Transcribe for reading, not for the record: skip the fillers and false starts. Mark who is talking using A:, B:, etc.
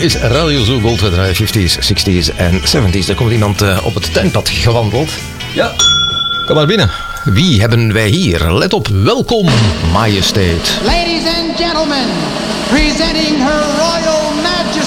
A: is Radio Zoo Gold met 50s, 60s en 70s. Er komt iemand op het tuinpad gewandeld. Ja, kom maar binnen. Wie hebben wij hier? Let op, welkom, Majesteit.
B: Ladies and gentlemen, presenting her royal